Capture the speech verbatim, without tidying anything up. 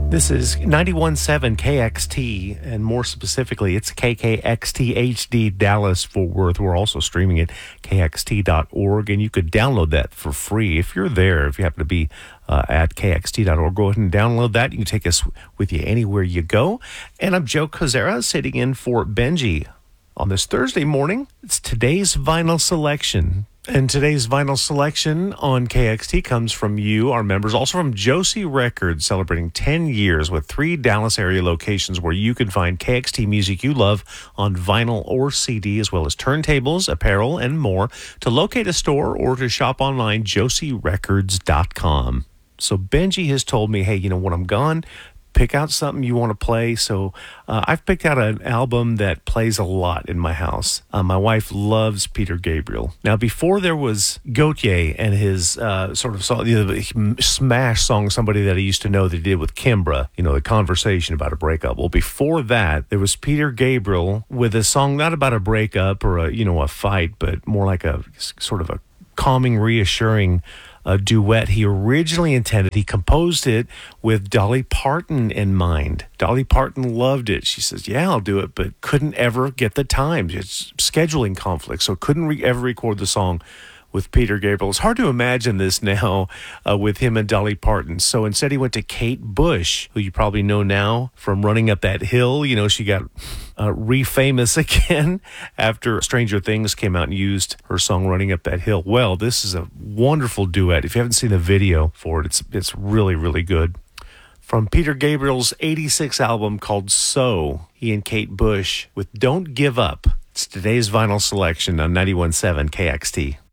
This is ninety-one point seven K X T, and more specifically, it's K K X T H D Dallas Fort Worth. We're also streaming at K X T dot org, and you could download that for free if you're there. If you happen to be uh, at K X T dot org, go ahead and download that. You can take us with you anywhere you go. And I'm Joe Kozera, sitting in for Benji on this Thursday morning. It's today's vinyl selection. And today's vinyl selection on K X T comes from you, our members, also from Josie Records, celebrating ten years with three Dallas area locations where you can find K X T music you love on vinyl or C D, as well as turntables, apparel, and more. To locate a store or to shop online, josie records dot com. So Benji has told me, hey, you know, when I'm gone, pick out something you want to play. So uh, I've picked out an album that plays a lot in my house. Uh, my wife loves Peter Gabriel. Now, before there was Gautier and his uh, sort of song, you know, the smash song, somebody that he used to know that he did with Kimbra, you know, the conversation about a breakup. Well, before that, there was Peter Gabriel with a song not about a breakup or a, you know, a fight, but more like a sort of a calming, reassuring a duet he originally intended. He composed it with Dolly Parton in mind. Dolly Parton loved it. She says, yeah, I'll do it, but couldn't ever get the time. It's scheduling conflict, so couldn't re- ever record the song with Peter Gabriel. It's hard to imagine this now uh, with him and Dolly Parton. So instead he went to Kate Bush, who you probably know now from Running Up That Hill. You know, she got uh, re-famous again after Stranger Things came out and used her song Running Up That Hill. Well, this is a wonderful duet. If you haven't seen the video for it, it's it's really, really good. From Peter Gabriel's eighty-six album called So, he and Kate Bush with Don't Give Up. It's today's vinyl selection on ninety-one point seven K X T.